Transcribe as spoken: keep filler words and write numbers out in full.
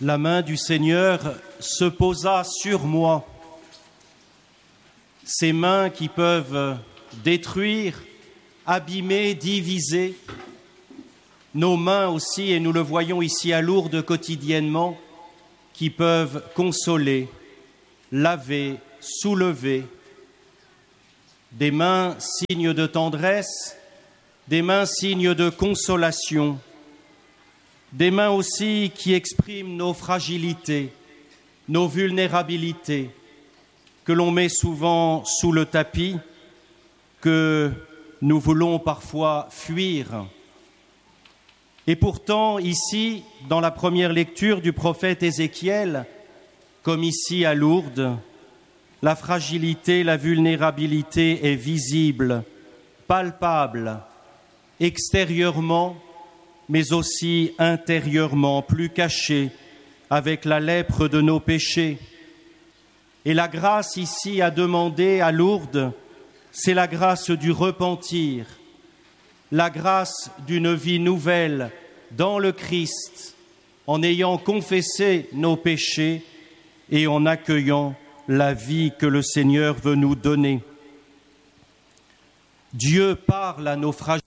la main du Seigneur se posa sur moi. Ces mains qui peuvent détruire, abîmer, diviser. Nos mains aussi, et nous le voyons ici à Lourdes quotidiennement, qui peuvent consoler, laver, soulever. Des mains signes de tendresse, des mains signes de consolation, des mains aussi qui expriment nos fragilités, nos vulnérabilités, que l'on met souvent sous le tapis, que nous voulons parfois fuir. Et pourtant, ici, dans la première lecture du prophète Ézéchiel, comme ici à Lourdes, la fragilité, la vulnérabilité est visible, palpable, extérieurement, mais aussi intérieurement, plus cachée, avec la lèpre de nos péchés. Et la grâce ici à demander à Lourdes, c'est la grâce du repentir, la grâce d'une vie nouvelle dans le Christ, en ayant confessé nos péchés et en accueillant la vie que le Seigneur veut nous donner. Dieu parle à nos fragilités.